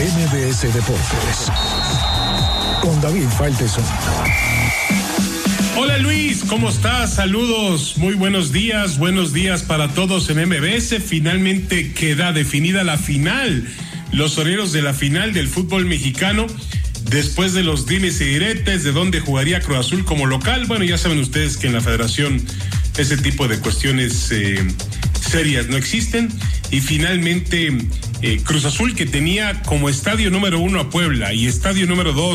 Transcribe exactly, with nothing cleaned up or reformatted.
M B S Deportes con David Faitelson. Hola Luis, ¿cómo estás? Saludos, muy buenos días, buenos días para todos en M B S. Finalmente queda definida la final, los horarios de la final del fútbol mexicano, después de los dimes y diretes de dónde jugaría Cruz Azul como local. Bueno, ya saben ustedes que en la federación ese tipo de cuestiones eh, serias no existen. Y finalmente eh, Cruz Azul, que tenía como estadio número uno a Puebla y estadio número dos